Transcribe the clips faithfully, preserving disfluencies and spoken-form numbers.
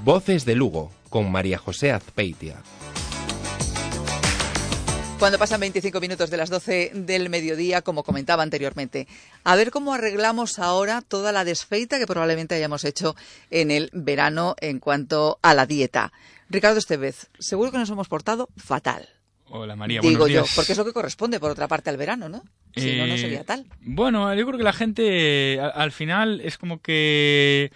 Voces de Lugo, con María José Azpeitia. Cuando pasan veinticinco minutos de las doce del mediodía, como comentaba anteriormente, a ver cómo arreglamos ahora toda la desfeita que probablemente hayamos hecho en el verano en cuanto a la dieta. Ricardo Estevez, seguro que nos hemos portado fatal. Hola María, Digo buenos yo, días. porque es lo que corresponde por otra parte al verano, ¿no? Si eh, no, no sería tal. Bueno, yo creo que la gente al, al final es como que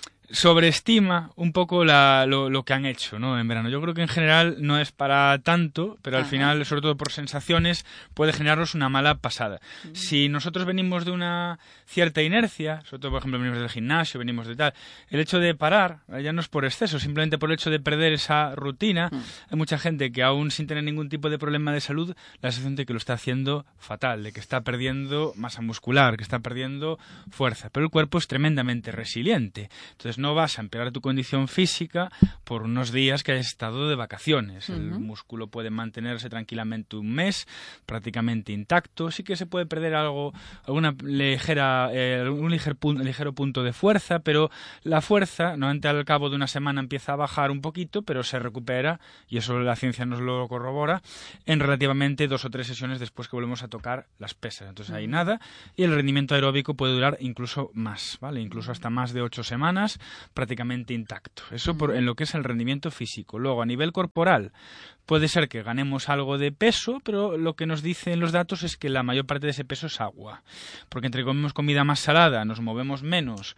sobreestima un poco la, lo, lo que han hecho, ¿no? En verano. Yo creo que en general no es para tanto, pero al Ajá. final, sobre todo por sensaciones, puede generarnos una mala pasada. Mm. Si nosotros venimos de una cierta inercia, sobre todo, por ejemplo, venimos del gimnasio, venimos de tal, el hecho de parar, ya no es por exceso, simplemente por el hecho de perder esa rutina, mm. hay mucha gente que aún sin tener ningún tipo de problema de salud, la sensación de que lo está haciendo fatal, de que está perdiendo masa muscular, que está perdiendo fuerza, pero el cuerpo es tremendamente resiliente. Entonces, no vas a empeorar tu condición física por unos días que hayas estado de vacaciones. Uh-huh. El músculo puede mantenerse tranquilamente un mes, prácticamente intacto. Sí que se puede perder algo, alguna ligera, eh, un liger punto, ligero punto de fuerza, pero la fuerza, normalmente al cabo de una semana empieza a bajar un poquito, pero se recupera, y eso la ciencia nos lo corrobora, en relativamente dos o tres sesiones después que volvemos a tocar las pesas. Entonces, uh-huh. hay nada, y el rendimiento aeróbico puede durar incluso más, ¿vale? Incluso hasta más de ocho semanas, prácticamente intacto. Eso por, en lo que es el rendimiento físico. Luego, a nivel corporal, puede ser que ganemos algo de peso, pero lo que nos dicen los datos es que la mayor parte de ese peso es agua. Porque entre comemos comida más salada, nos movemos menos,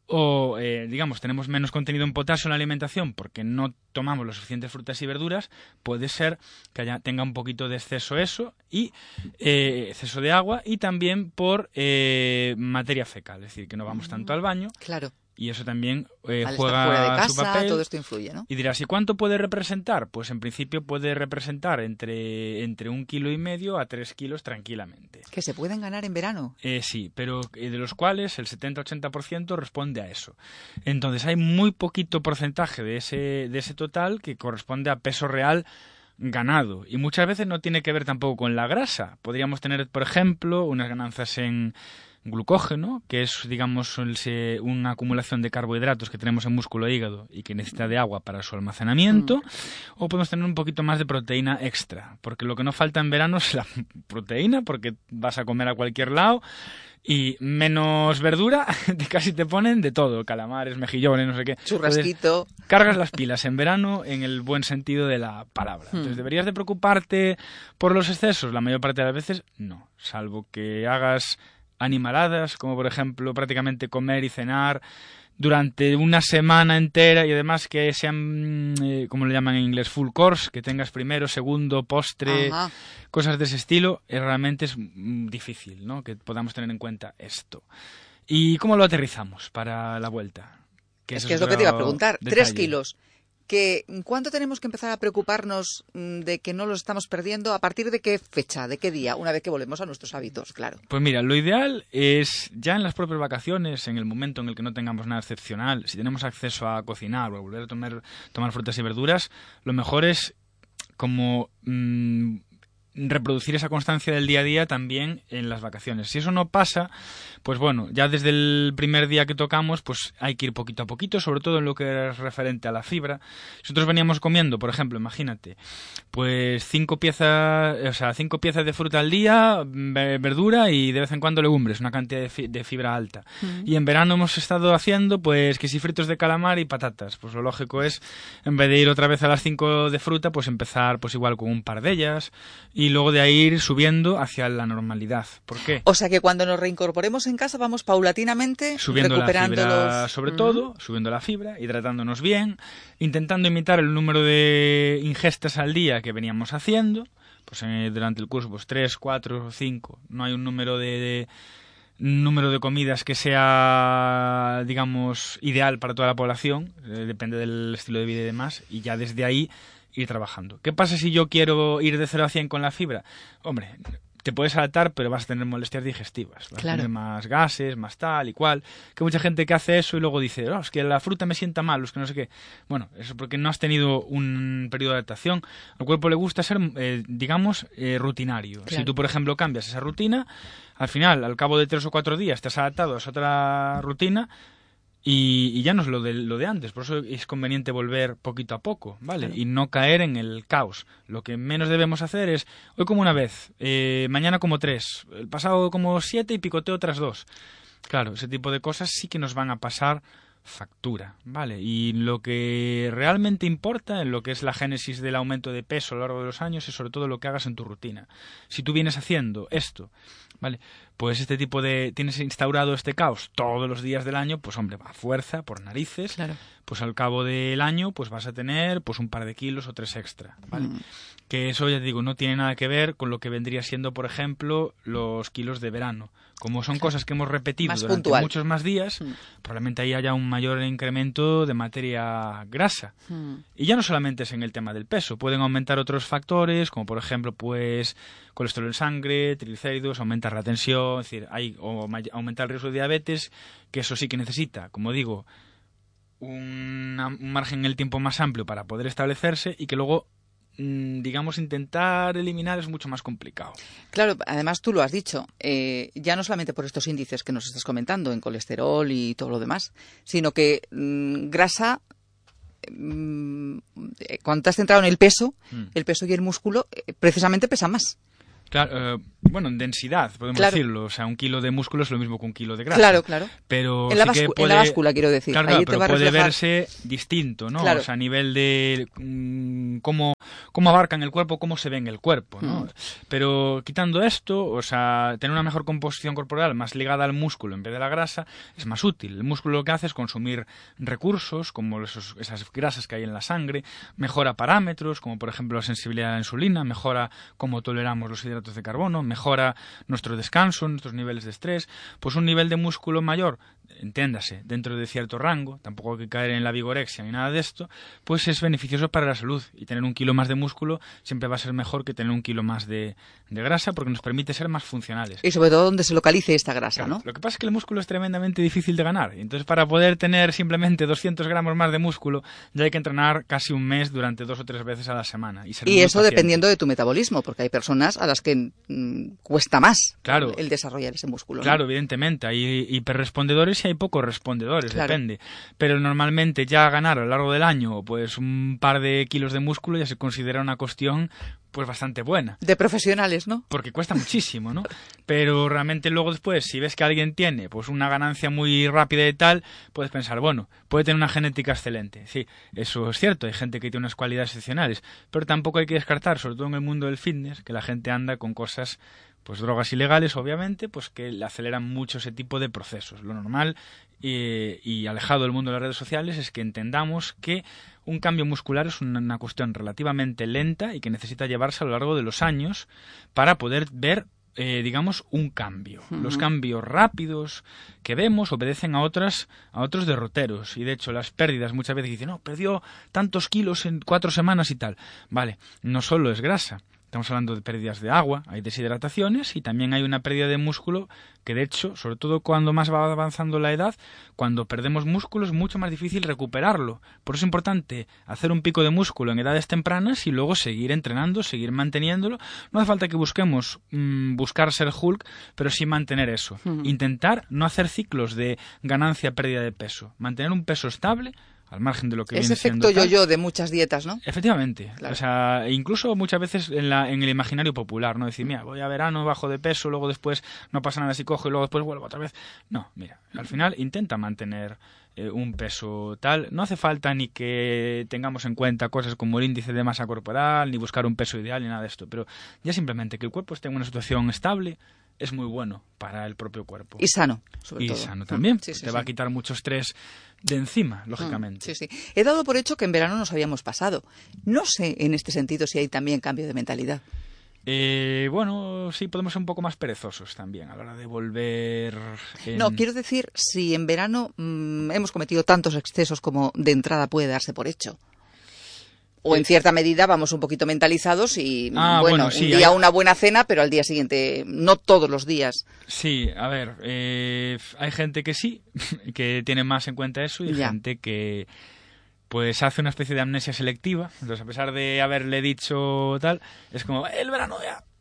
o, eh, digamos, tenemos menos contenido en potasio en la alimentación porque no tomamos las suficientes frutas y verduras, puede ser que haya, tenga un poquito de exceso eso, y eh, exceso de agua, y también por eh, materia fecal, es decir, que no vamos tanto al baño. Claro. Y eso también eh, Al juega estar fuera de casa, su papel. todo esto influye, ¿no? Y dirás, ¿y cuánto puede representar? Pues en principio puede representar entre, entre un kilo y medio a tres kilos tranquilamente. ¿Que se pueden ganar en verano? Eh, sí, pero de los cuales el setenta a ochenta por ciento responde a eso. Entonces hay muy poquito porcentaje de ese, de ese total que corresponde a peso real ganado. Y muchas veces no tiene que ver tampoco con la grasa. Podríamos tener, por ejemplo, unas ganancias en glucógeno, que es, digamos, una acumulación de carbohidratos que tenemos en músculo e hígado y que necesita de agua para su almacenamiento, mm. o podemos tener un poquito más de proteína extra, porque lo que no falta en verano es la proteína, porque vas a comer a cualquier lado, y menos verdura, casi te ponen de todo, calamares, mejillones, no sé qué. Churrasquito. Entonces, cargas las pilas en verano en el buen sentido de la palabra. Hmm. Entonces, ¿deberías de preocuparte por los excesos? La mayor parte de las veces, no. Salvo que hagas animaladas, como por ejemplo prácticamente comer y cenar durante una semana entera, y además que sean, eh, como le llaman en inglés, full course, que tengas primero, segundo, postre, Ajá. cosas de ese estilo, eh, realmente es mm, difícil, ¿no?, que podamos tener en cuenta esto. ¿Y cómo lo aterrizamos para la vuelta? Que es que es lo que te iba a preguntar. Detalle. Tres kilos. Que, ¿cuánto tenemos que empezar a preocuparnos de que no los estamos perdiendo? ¿A partir de qué fecha, de qué día? Una vez que volvemos a nuestros hábitos, claro. Pues mira, lo ideal es ya en las propias vacaciones, en el momento en el que no tengamos nada excepcional, si tenemos acceso a cocinar o a volver a tomar, tomar frutas y verduras, lo mejor es como mmm, reproducir esa constancia del día a día también en las vacaciones. Si eso no pasa, pues bueno, ya desde el primer día que tocamos, pues hay que ir poquito a poquito, sobre todo en lo que es referente a la fibra. Nosotros veníamos comiendo, por ejemplo, imagínate, pues cinco piezas, o sea, cinco piezas de fruta al día, verdura y de vez en cuando legumbres, una cantidad de, fi- de fibra alta. Mm. Y en verano hemos estado haciendo, pues, que si fritos de calamar y patatas. Pues lo lógico es, en vez de ir otra vez a las cinco de fruta, pues empezar, pues igual con un par de ellas, y luego de ahí ir subiendo hacia la normalidad. ¿Por qué? O sea que cuando nos reincorporemos en casa vamos paulatinamente subiendo recuperando la fibra, los... sobre uh-huh. todo, subiendo la fibra, hidratándonos bien, intentando imitar el número de ingestas al día que veníamos haciendo, pues eh, durante el curso, pues tres, cuatro, cinco, no hay un número de, de número de comidas que sea, digamos, ideal para toda la población, eh, depende del estilo de vida y demás, y ya desde ahí ir trabajando. ¿Qué pasa si yo quiero ir de cero a cien con la fibra? Hombre, te puedes adaptar, pero vas a tener molestias digestivas. Vas claro. a tener más gases, más tal y cual. Que mucha gente que hace eso y luego dice, oh, es que la fruta me sienta mal, es que no sé qué. Bueno, eso porque no has tenido un periodo de adaptación. Al cuerpo le gusta ser, eh, digamos, eh, rutinario. Claro. Si tú, por ejemplo, cambias esa rutina, al final, al cabo de tres o cuatro días, te has adaptado a esa otra rutina Y, y ya no es lo de, lo de antes, por eso es conveniente volver poquito a poco, ¿vale? Claro. Y no caer en el caos. Lo que menos debemos hacer es, hoy como una vez, eh, mañana como tres, el pasado como siete y picoteo otras dos. Claro, ese tipo de cosas sí que nos van a pasar factura, ¿vale? Y lo que realmente importa en lo que es la génesis del aumento de peso a lo largo de los años es sobre todo lo que hagas en tu rutina. Si tú vienes haciendo esto, ¿vale? Pues este tipo de... tienes instaurado este caos todos los días del año, pues hombre, va a fuerza, por narices, Claro. pues al cabo del año pues vas a tener pues un par de kilos o tres extra, ¿vale? Mm. Que eso, ya te digo, no tiene nada que ver con lo que vendría siendo, por ejemplo, los kilos de verano. Como son claro. cosas que hemos repetido más durante puntual. muchos más días, mm. probablemente ahí haya un mayor incremento de materia grasa. Mm. Y ya no solamente es en el tema del peso, pueden aumentar otros factores, como por ejemplo, pues colesterol en sangre, triglicéridos, aumentar la tensión, es decir, hay o aumentar el riesgo de diabetes, que eso sí que necesita, como digo, un, un margen en el tiempo más amplio para poder establecerse y que luego, digamos, intentar eliminar es mucho más complicado. Claro, además tú lo has dicho, eh, ya no solamente por estos índices que nos estás comentando en colesterol y todo lo demás, sino que mmm, grasa, mmm, cuando te has centrado en el peso, mm. el peso y el músculo eh, precisamente pesan más. Claro, eh, bueno, en densidad, podemos claro. decirlo. O sea, un kilo de músculo es lo mismo que un kilo de grasa. Claro, claro. Pero en, la sí que puede, en la báscula, quiero decir. Claro, Ahí claro, te pero va a puede reflejar... verse distinto, ¿no? Claro. O sea, a nivel de mmm, cómo, cómo abarcan el cuerpo, cómo se ve en el cuerpo, ¿no? Mm. Pero quitando esto, o sea, tener una mejor composición corporal más ligada al músculo en vez de la grasa es más útil. El músculo lo que hace es consumir recursos, como esos, esas grasas que hay en la sangre, mejora parámetros, como por ejemplo la sensibilidad a la insulina, mejora cómo toleramos los hidratos de carbono, mejora nuestro descanso, nuestros niveles de estrés. Pues un nivel de músculo mayor, entiéndase, dentro de cierto rango, tampoco hay que caer en la vigorexia ni nada de esto, pues es beneficioso para la salud. Y tener un kilo más de músculo siempre va a ser mejor que tener un kilo más de, de grasa, porque nos permite ser más funcionales. Y sobre todo donde se localice esta grasa, claro, ¿no? Lo que pasa es que el músculo es tremendamente difícil de ganar. Entonces, para poder tener simplemente doscientos gramos más de músculo, ya hay que entrenar casi un mes durante dos o tres veces a la semana. Y, ser y eso paciente. Dependiendo de tu metabolismo, porque hay personas a las que mmm, cuesta más claro, el desarrollar ese músculo. Claro, ¿no? evidentemente. Hay hiperrespondedores y hay pocos respondedores, claro. depende. Pero normalmente ya ganar a lo largo del año pues un par de kilos de músculo ya se considera una cuestión pues bastante buena. De profesionales, ¿no? Porque cuesta muchísimo, ¿no? Pero realmente luego después, si ves que alguien tiene pues una ganancia muy rápida y tal, puedes pensar, bueno, puede tener una genética excelente. Sí, eso es cierto, hay gente que tiene unas cualidades excepcionales, pero tampoco hay que descartar, sobre todo en el mundo del fitness, que la gente anda con cosas, pues drogas ilegales, obviamente, pues que le aceleran mucho ese tipo de procesos. Lo normal eh, y alejado del mundo de las redes sociales es que entendamos que un cambio muscular es una, una cuestión relativamente lenta y que necesita llevarse a lo largo de los años para poder ver, eh, digamos, un cambio. Uh-huh. Los cambios rápidos que vemos obedecen a otras a otros derroteros. Y de hecho las pérdidas muchas veces dicen, no, perdió tantos kilos en cuatro semanas y tal. Vale, no solo es grasa. Estamos hablando de pérdidas de agua, hay deshidrataciones y también hay una pérdida de músculo que, de hecho, sobre todo cuando más va avanzando la edad, cuando perdemos músculo es mucho más difícil recuperarlo. Por eso es importante hacer un pico de músculo en edades tempranas y luego seguir entrenando, seguir manteniéndolo. No hace falta que busquemos mmm, buscar ser Hulk, pero sí mantener eso. Uh-huh. Intentar no hacer ciclos de ganancia-pérdida de peso. Mantener un peso estable, al margen de lo que Ese viene siendo efecto yo-yo de muchas dietas, ¿no? Efectivamente. Claro. O sea, incluso muchas veces en, la, en el imaginario popular, ¿no? Decir, mira, voy a verano, bajo de peso, luego después no pasa nada si cojo y luego después vuelvo otra vez. No, mira, al final intenta mantener eh, un peso tal. No hace falta ni que tengamos en cuenta cosas como el índice de masa corporal, ni buscar un peso ideal, ni nada de esto. Pero ya simplemente que el cuerpo esté en una situación estable es muy bueno para el propio cuerpo. Y sano, sobre y todo. Y sano también. Sí, sí, te sí. va a quitar mucho estrés de encima, lógicamente. Sí, sí. He dado por hecho que en verano nos habíamos pasado. No sé en este sentido si hay también cambio de mentalidad. Eh, bueno, sí, podemos ser un poco más perezosos también a la hora de volver... En... No, quiero decir, si en verano mmm, hemos cometido tantos excesos como de entrada puede darse por hecho. O en cierta medida vamos un poquito mentalizados y, ah, bueno, bueno sí, un día hay... una buena cena, pero al día siguiente, no todos los días. Sí, a ver, eh, hay gente que sí, que tiene más en cuenta eso y hay ya. gente que pues hace una especie de amnesia selectiva. Entonces, a pesar de haberle dicho tal, es como, el verano ya,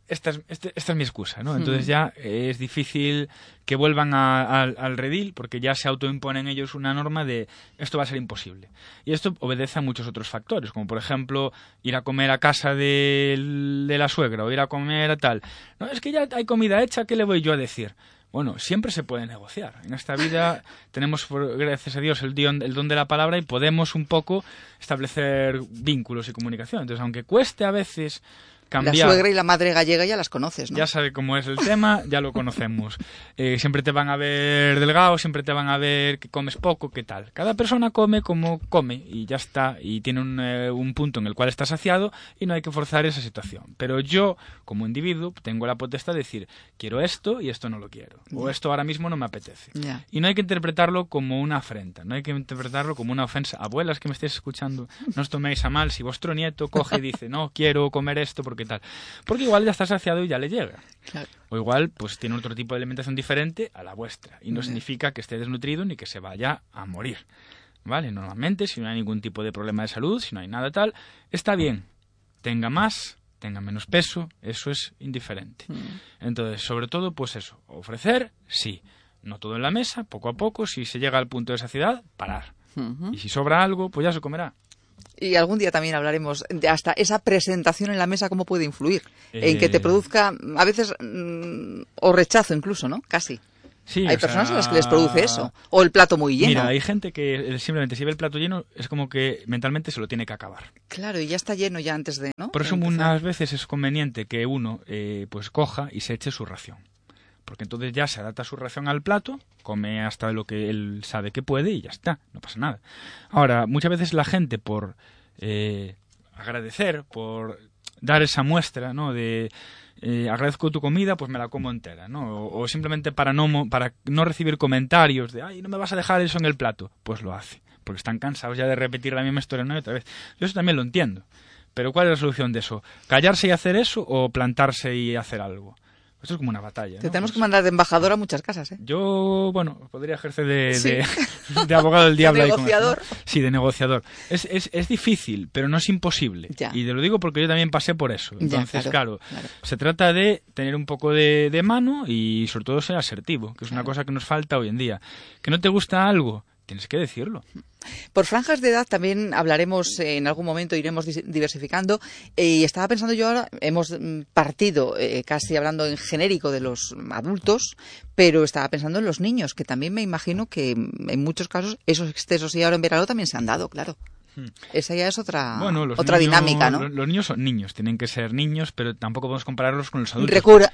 esta es, este, esta es mi excusa, ¿no? Entonces ya es difícil que vuelvan a, a, al redil porque ya se autoimponen ellos una norma de esto va a ser imposible. Y esto obedece a muchos otros factores, como por ejemplo ir a comer a casa de, de la suegra o ir a comer a tal. No, es que ya hay comida hecha, ¿qué le voy yo a decir? Bueno, siempre se puede negociar. En esta vida tenemos, gracias a Dios, el don, el don de la palabra y podemos un poco establecer vínculos y comunicación. Entonces, aunque cueste a veces cambiar... La suegra y la madre gallega ya las conoces, ¿no? Ya sabe cómo es el tema, ya lo conocemos. Eh, siempre te van a ver delgado, siempre te van a ver que comes poco, ¿qué tal? Cada persona come como come y ya está. Y tiene un, eh, un punto en el cual está saciado y no hay que forzar esa situación. Pero yo, como individuo, tengo la potestad de decir, quiero esto y esto no lo quiero. O esto ahora mismo no me apetece. Ya. Y no hay que interpretarlo como una afrenta, no hay que interpretarlo como una ofensa. Abuelas que me estéis escuchando, no os toméis a mal si vuestro nieto coge y dice, no, quiero comer esto porque tal. Porque igual ya está saciado y ya le llega. Claro. O igual pues tiene otro tipo de alimentación diferente a la vuestra. Y no Sí. significa que esté desnutrido ni que se vaya a morir. ¿Vale? Normalmente, si no hay ningún tipo de problema de salud, si no hay nada tal, está bien. Tenga más, tenga menos peso, eso es indiferente. Mm. Entonces, sobre todo, pues eso, ofrecer, sí. No todo en la mesa, poco a poco, si se llega al punto de saciedad, parar. Uh-huh. Y si sobra algo, pues ya se comerá. Y algún día también hablaremos de hasta esa presentación en la mesa, cómo puede influir eh... en que te produzca, a veces, mmm, o rechazo incluso, ¿no? Casi. Sí, hay personas sea... a las que les produce eso. O el plato muy lleno. Mira, hay gente que simplemente si ve el plato lleno es como que mentalmente se lo tiene que acabar. Claro, y ya está lleno ya antes de, ¿no? Por eso unas veces es conveniente que uno eh, pues coja y se eche su ración. Porque entonces ya se adapta su ración al plato, come hasta lo que él sabe que puede y ya está, no pasa nada. Ahora, muchas veces la gente por eh, agradecer, por dar esa muestra, ¿no? De eh, agradezco tu comida, pues me la como entera, ¿no? O, o simplemente para no para no recibir comentarios de ay, no me vas a dejar eso en el plato, pues lo hace, porque están cansados ya de repetir la misma historia una y otra vez. Yo eso también lo entiendo. Pero ¿cuál es la solución de eso? ¿Callarse y hacer eso o plantarse y hacer algo? Esto es como una batalla, ¿no? Te tenemos pues, que mandar de embajador a muchas casas, ¿eh? Yo, bueno, podría ejercer de, sí. de, de abogado del diablo. ¿De negociador? Ahí con eso, ¿no? Sí, de negociador. Es, es, es difícil, pero no es imposible. Ya. Y te lo digo porque yo también pasé por eso. Entonces, ya, claro, claro, claro, se trata de tener un poco de, de mano y sobre todo ser asertivo, que es claro. una cosa que nos falta hoy en día. ¿Que no te gusta algo? Tienes que decirlo. Por franjas de edad también hablaremos en algún momento, iremos diversificando. Y estaba pensando yo ahora, hemos partido eh, casi hablando en genérico de los adultos, pero estaba pensando en los niños, que también me imagino que en muchos casos esos excesos y ahora en verano también se han dado, claro. Hmm. Esa ya es otra, bueno, los otra niños, dinámica, ¿no? Los, los niños son niños, tienen que ser niños, pero tampoco podemos compararlos con los adultos. Recura